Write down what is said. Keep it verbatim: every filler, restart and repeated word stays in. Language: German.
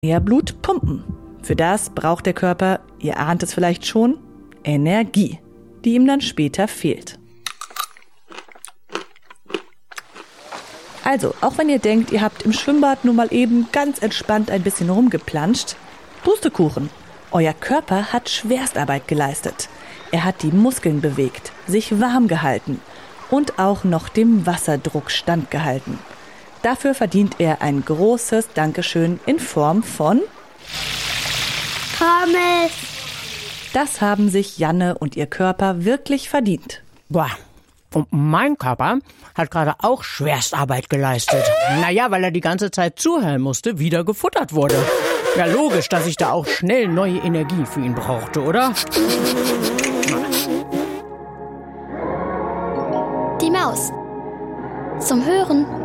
mehr Blut pumpen. Für das braucht der Körper, ihr ahnt es vielleicht schon, Energie, die ihm dann später fehlt. Also, auch wenn ihr denkt, ihr habt im Schwimmbad nur mal eben ganz entspannt ein bisschen rumgeplanscht, Pustekuchen. Euer Körper hat Schwerstarbeit geleistet. Er hat die Muskeln bewegt, sich warm gehalten und auch noch dem Wasserdruck standgehalten. Dafür verdient er ein großes Dankeschön in Form von Pommes. Das haben sich Janne und ihr Körper wirklich verdient. Boah, und mein Körper hat gerade auch Schwerstarbeit geleistet. Naja, weil er die ganze Zeit zuhören musste, wie er gefuttert wurde. Ja, logisch, dass ich da auch schnell neue Energie für ihn brauchte, oder? Die Maus. Zum Hören